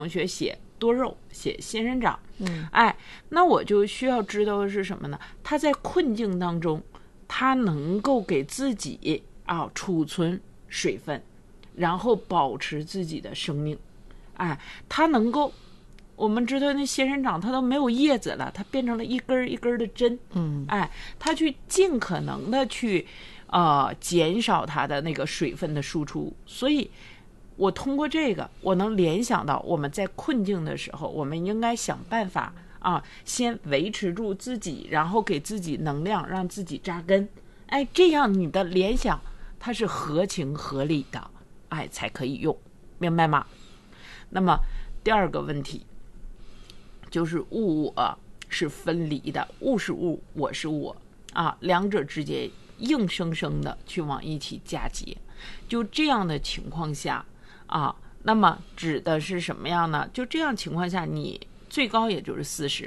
同学写多肉，写仙人掌，哎，那我就需要知道的是什么呢？他在困境当中，他能够给自己储存水分，然后保持自己的生命，哎，他能够。我们知道那仙人掌它都没有叶子了，它变成了一根一根的针，哎，它去尽可能的去减少它的那个水分的输出。所以我通过这个我能联想到我们在困境的时候，我们应该想办法先维持住自己，然后给自己能量，让自己扎根，哎，这样你的联想它是合情合理的，哎，才可以用，明白吗？那么第二个问题就是物我是分离的，物是物，我是我两者之间硬生生的去往一起嫁接。就这样的情况下那么指的是什么样呢？就这样情况下，你最高也就是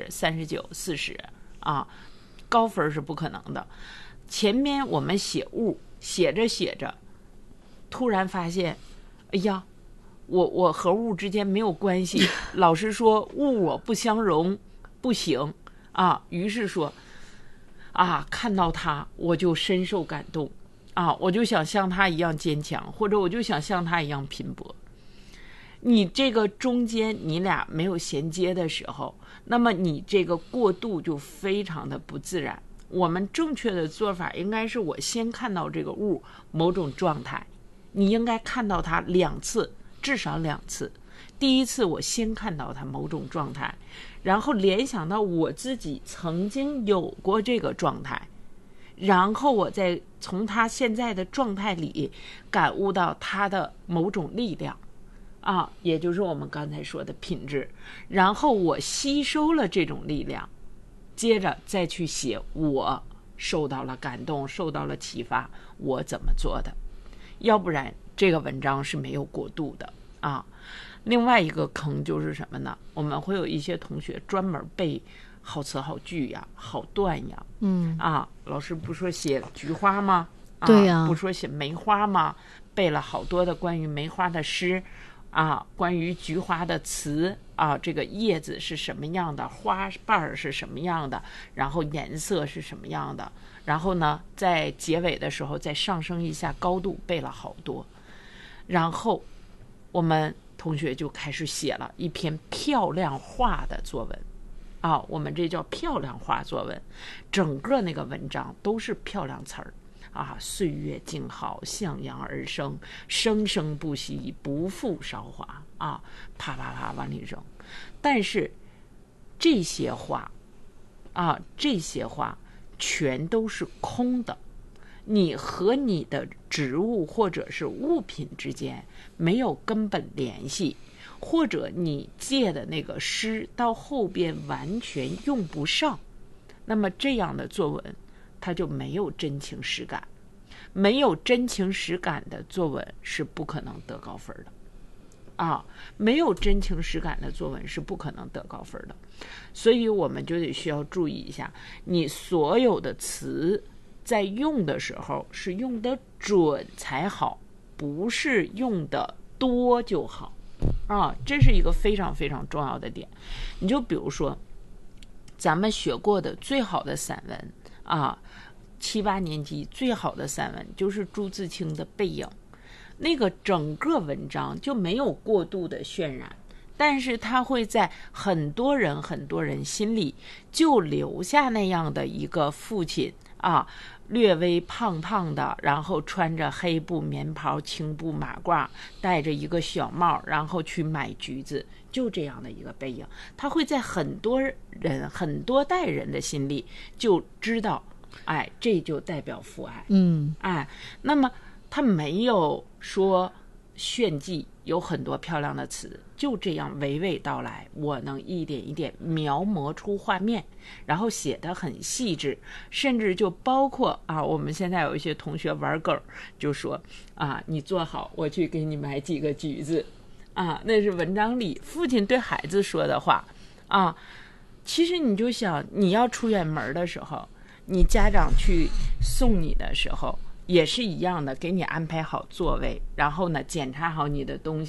40、39、40高分是不可能的。前面我们写物，写着写着，突然发现，哎呀，我和物之间没有关系，老师说物我不相容，不行于是说看到他我就深受感动我就想像他一样坚强，或者我就想像他一样拼搏。你这个中间你俩没有衔接的时候，那么你这个过渡就非常的不自然。我们正确的做法应该是我先看到这个物某种状态，你应该看到它2次，至少2次。第一次我先看到它某种状态，然后联想到我自己曾经有过这个状态，然后我再从它现在的状态里感悟到它的某种力量也就是我们刚才说的品质，然后我吸收了这种力量，接着再去写我受到了感动，受到了启发，我怎么做的。要不然这个文章是没有过渡的另外一个坑就是什么呢？我们会有一些同学专门背好词好句呀，好段呀老师不说写菊花吗？ 对呀， 不说写梅花吗？背了好多的关于梅花的诗关于菊花的词这个叶子是什么样的，花瓣是什么样的，然后颜色是什么样的，然后呢在结尾的时候再上升一下高度，背了好多。然后我们同学就开始写了一篇漂亮话的作文我们这叫漂亮话作文，整个那个文章都是漂亮词儿岁月静好，向阳而生，生生不息，不负韶华啪啪啪往里扔。但是这些话全都是空的，你和你的植物或者是物品之间没有根本联系，或者你借的那个诗到后边完全用不上，那么这样的作文它就没有真情实感。没有真情实感的作文是不可能得高分的没有真情实感的作文是不可能得高分的。所以我们就得需要注意一下，你所有的词在用的时候是用的准才好，不是用的多就好这是一个非常非常重要的点。你就比如说咱们学过的最好的散文7、8年级最好的散文就是朱自清的《背影》，那个整个文章就没有过度的渲染，但是它会在很多人心里就留下那样的一个父亲略微胖胖的，然后穿着黑布棉袍，青布马褂，戴着一个小帽，然后去买橘子，就这样的一个背影，他会在很多代人的心里就知道这就代表父爱那么他没有说炫技，有很多漂亮的词，就这样娓娓道来，我能一点一点描摹出画面，然后写得很细致，甚至就包括我们现在有一些同学玩梗，就说你坐好，我去给你买几个橘子那是文章里父亲对孩子说的话其实你就想，你要出远门的时候，你家长去送你的时候也是一样的，给你安排好座位，然后呢检查好你的东西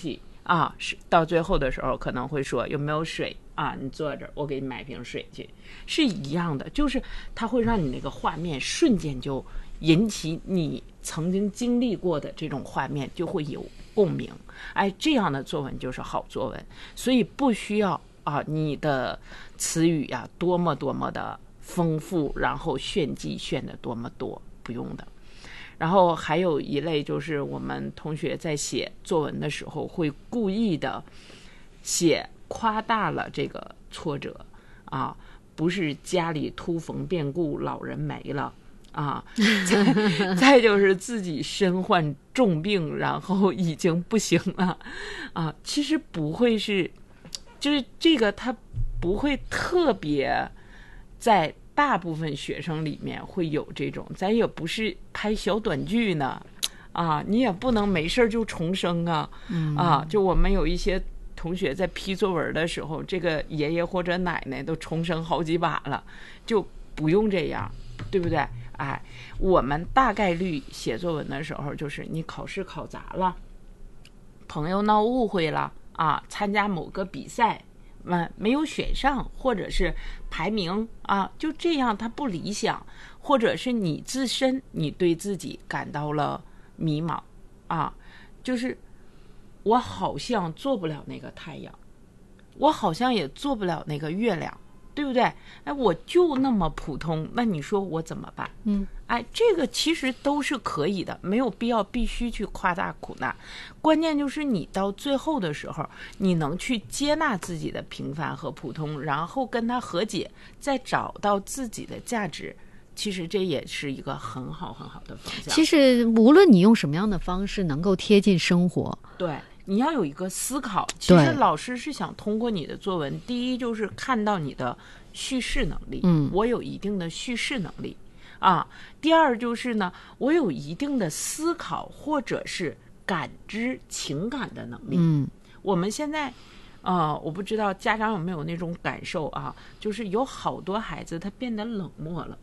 啊，是到最后的时候可能会说有没有水啊？你坐这儿，我给你买瓶水去，是一样的，就是它会让你那个画面瞬间就引起你曾经经历过的这种画面，就会有共鸣。哎，这样的作文就是好作文，所以不需要啊你的词语呀多么多么的丰富，然后炫技炫的多么多，不用的。然后还有一类就是我们同学在写作文的时候会故意的写夸大了这个挫折啊，不是家里突逢变故老人没了啊，再就是自己身患重病然后已经不行了啊，其实不会是，就是这个他不会特别在大部分学生里面会有这种，咱也不是拍小短剧呢，啊，你也不能没事就重生啊，啊，就我们有一些同学在批作文的时候，这个爷爷或者奶奶都重生好几把了，就不用这样，对不对？哎，我们大概率写作文的时候，就是你考试考砸了，朋友闹误会了啊，参加某个比赛。没有选上，或者是排名啊，就这样，它不理想，或者是你自身你对自己感到了迷茫啊，就是我好像做不了那个太阳，我好像也做不了那个月亮，对不对？哎，我就那么普通，那你说我怎么办？哎，这个其实都是可以的，没有必要必须去夸大苦难。关键就是你到最后的时候，你能去接纳自己的平凡和普通，然后跟他和解，再找到自己的价值。其实这也是一个很好很好的方向。 其实无论你用什么样的方式能够贴近生活， 对，你要有一个思考。其实老师是想通过你的作文，第一就是看到你的叙事能力，我有一定的叙事能力啊。第二就是呢，我有一定的思考或者是感知情感的能力。我们现在我不知道家长有没有那种感受啊，就是有好多孩子他变得冷漠了，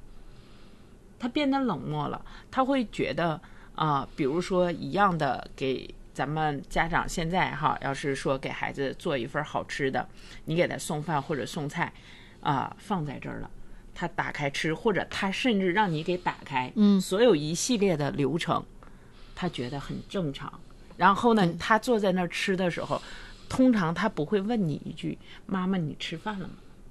他会觉得比如说一样的给咱们家长现在哈，要是说给孩子做一份好吃的，你给他送饭或者送菜放在这儿了，他打开吃，或者他甚至让你给打开，所有一系列的流程，他觉得很正常。然后呢，他坐在那儿吃的时候，通常他不会问你一句：“妈妈，你吃饭了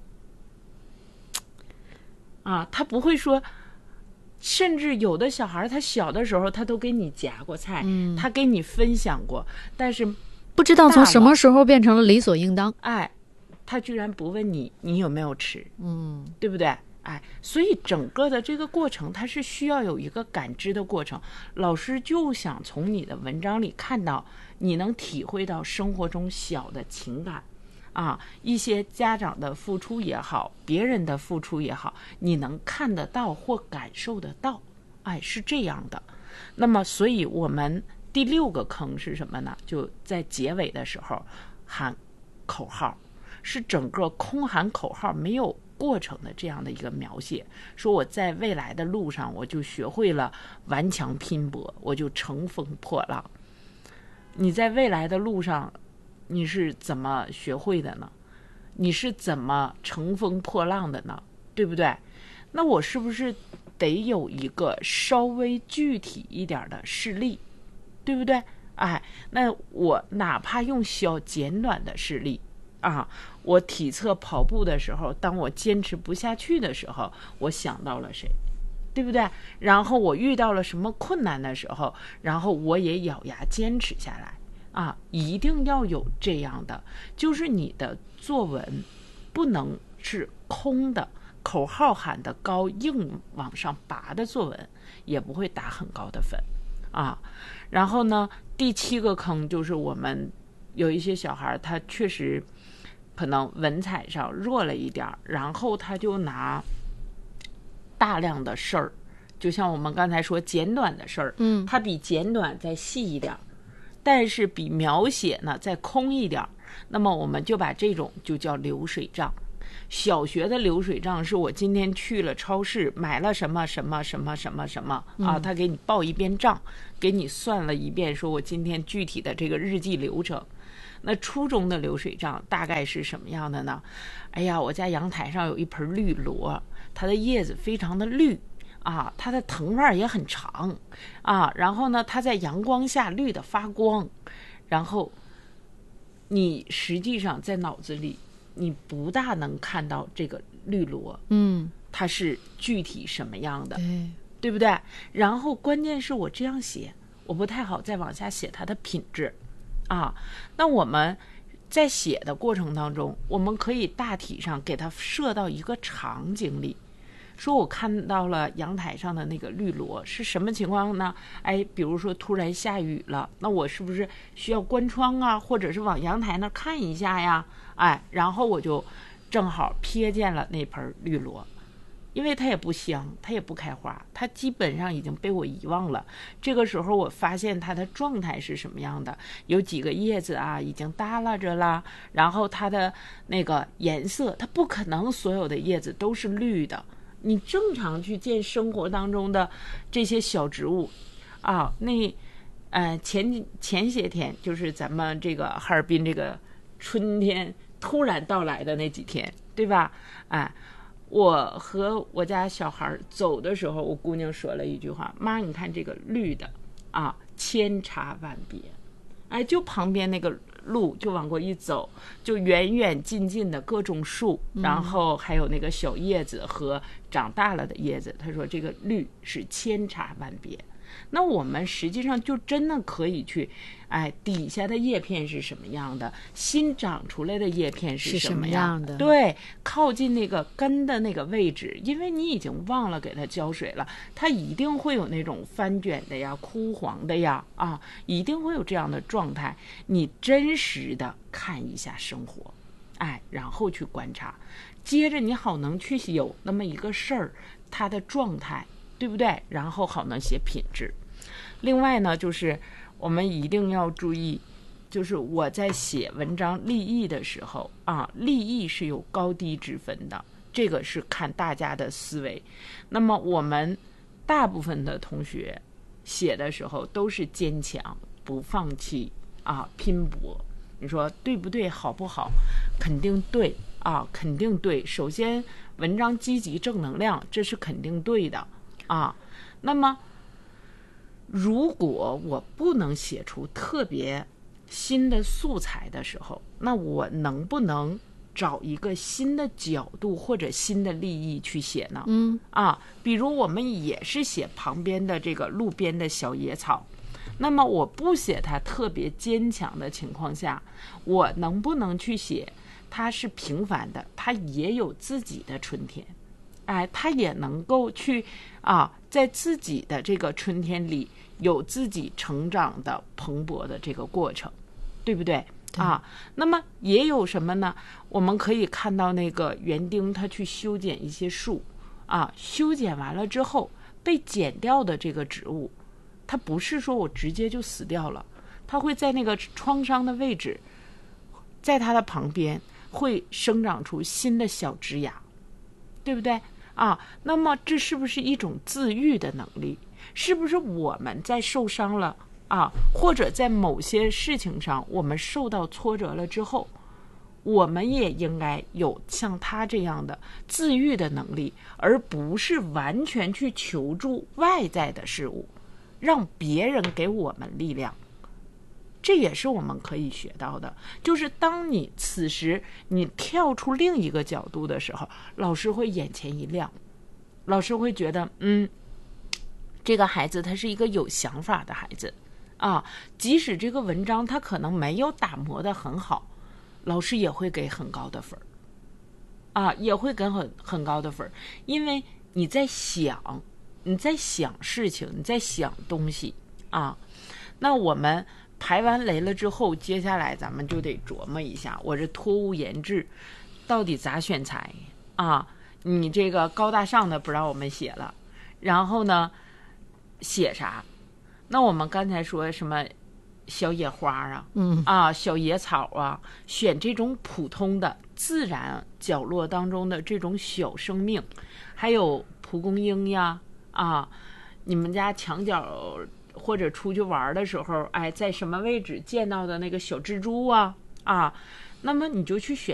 吗？”他不会说。甚至有的小孩他小的时候他都给你夹过菜，他给你分享过，但是不知道从什么时候变成了理所应当。 哎，他居然不问你有没有吃，对不对？哎，所以整个的这个过程它是需要有一个感知的过程。老师就想从你的文章里看到你能体会到生活中小的情感一些家长的付出也好，别人的付出也好，你能看得到或感受得到，哎，是这样的。那么所以我们第6个坑是什么呢？就在结尾的时候喊口号，是整个空喊口号没有过程的这样的一个描写，说我在未来的路上我就学会了顽强拼搏，我就乘风破浪。你在未来的路上你是怎么学会的呢？你是怎么乘风破浪的呢？对不对？那我是不是得有一个稍微具体一点的事例，对不对？哎，那我哪怕用小简短的事例我体测跑步的时候，当我坚持不下去的时候，我想到了谁，对不对？然后我遇到了什么困难的时候，然后我也咬牙坚持下来一定要有这样的，就是你的作文不能是空的，口号喊得高，硬往上拔的作文也不会打很高的分然后呢，第7个坑就是我们有一些小孩他确实可能文采上弱了一点，然后他就拿大量的事儿，就像我们刚才说简短的事儿，它比简短再细一点，但是比描写呢再空一点，那么我们就把这种就叫流水账。小学的流水账是我今天去了超市买了什么什么什么什么什么他给你报一遍账，给你算了一遍，说我今天具体的这个日记流程。 那初中的流水账大概是什么样的呢？哎呀，我家阳台上有一盆绿萝，它的叶子非常的绿啊，它的藤蔓也很长啊，然后呢，它在阳光下绿的发光，然后你实际上在脑子里你不大能看到这个绿萝，它是具体什么样的，对不对？然后关键是我这样写，我不太好再往下写它的品质啊。那我们在写的过程当中，我们可以大体上给它设到一个场景里，说我看到了阳台上的那个绿萝是什么情况呢？哎，比如说突然下雨了，那我是不是需要关窗啊，或者是往阳台那看一下呀？哎，然后我就正好瞥见了那盆绿萝，因为它也不香，它也不开花，它基本上已经被我遗忘了。这个时候我发现它的状态是什么样的，有几个叶子啊已经耷拉着了，然后它的那个颜色，它不可能所有的叶子都是绿的。你正常去见生活当中的这些小植物啊，前些天就是咱们这个哈尔滨这个春天突然到来的那几天，对吧？哎，我和我家小孩走的时候，我姑娘说了一句话：妈，你看这个绿的啊，千差万别。哎，就旁边那个路就往过一走，就远远近近的各种树，然后还有那个小叶子和长大了的叶子，他说这个绿是千差万别。那我们实际上就真的可以去，哎，底下的叶片是什么样的，新长出来的叶片是什么样的？对，靠近那个根的那个位置，因为你已经忘了给它浇水了，它一定会有那种翻卷的呀、枯黄的呀，啊，一定会有这样的状态。你真实的看一下生活，哎，然后去观察，接着你好能去有那么一个事儿，它的状态。对不对？然后好能写品质。另外呢，就是我们一定要注意，就是我在写文章立意的时候啊，立意是有高低之分的，这个是看大家的思维。那么我们大部分的同学写的时候都是坚强，不放弃啊，拼搏。你说对不对？好不好？肯定对啊，肯定对。首先，文章积极正能量，这是肯定对的。啊，那么如果我不能写出特别新的素材的时候，那我能不能找一个新的角度或者新的立意去写呢？比如我们也是写旁边的这个路边的小野草，那么我不写它特别坚强的情况下，我能不能去写它是平凡的，它也有自己的春天？哎，他也能够去在自己的这个春天里有自己成长的蓬勃的这个过程，对不对？那么也有什么呢？我们可以看到那个园丁他去修剪一些树修剪完了之后被剪掉的这个植物，它不是说我直接就死掉了，它会在那个创伤的位置，在它的旁边会生长出新的小枝芽，对不对？那么这是不是一种自愈的能力？是不是我们在受伤了或者在某些事情上我们受到挫折了之后，我们也应该有像他这样的自愈的能力，而不是完全去求助外在的事物，让别人给我们力量。这也是我们可以学到的，就是当你此时你跳出另一个角度的时候，老师会眼前一亮，老师会觉得这个孩子他是一个有想法的孩子即使这个文章他可能没有打磨得很好，老师也会给很高的分也会给很高的分，因为你在想事情，你在想东西那我们排完雷了之后，接下来咱们就得琢磨一下，我这托物言志到底咋选材你这个高大上的不让我们写了，然后呢写啥？那我们刚才说什么小野花小野草选这种普通的自然角落当中的这种小生命，还有蒲公英呀你们家墙角或者出去玩的时候，在什么位置见到的那个小蜘蛛啊，那么你就去选